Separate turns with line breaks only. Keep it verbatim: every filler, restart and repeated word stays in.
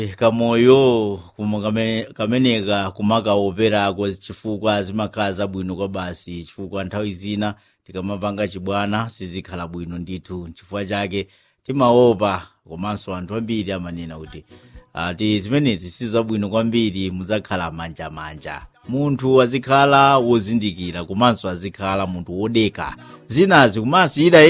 kamoyo kameneka kumakaoperako chifukwa zimakhala zabwino kwa basi, chifukwa nthawi zina tikamapanga chibwana sizikhala bwino ndithu. Chifukwa chake timaopa, komanso anthu ambiri amanena kuti ati zimenezi sizabwino kwambiri, mudzakhala manja manja. Munthu azikhala wozindikira, komanso azikhala munthu wodeka. Zinazi kumasiyira